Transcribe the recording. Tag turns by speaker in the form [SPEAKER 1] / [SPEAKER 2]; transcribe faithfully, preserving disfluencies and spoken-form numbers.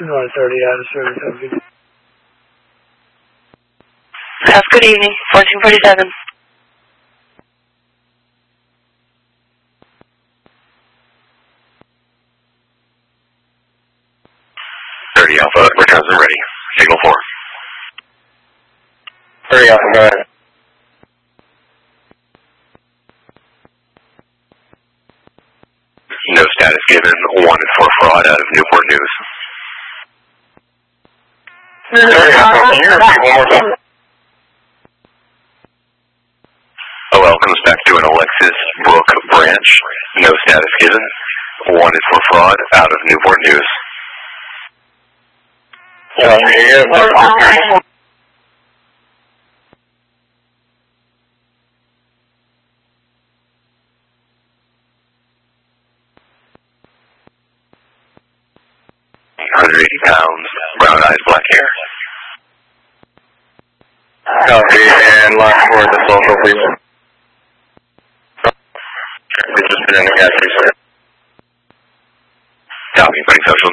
[SPEAKER 1] one thirty out of service.
[SPEAKER 2] Have a good evening. fourteen forty-seven.
[SPEAKER 3] thirty Alpha, returns are ready. Signal four.
[SPEAKER 4] thirty Alpha, go ahead.
[SPEAKER 3] No status given. Wanted for fraud out of Newport News.
[SPEAKER 4] thirty Alpha, can you repeat one more time?
[SPEAKER 3] O L comes back to an Alexis Brook branch. No status given. Wanted for fraud out of Newport News.
[SPEAKER 4] Yeah, yeah.
[SPEAKER 3] one hundred eighty pounds, brown eyes, black hair.
[SPEAKER 4] Copy, and last word to social, please. We've just been in the gas station.
[SPEAKER 3] Copy, putting social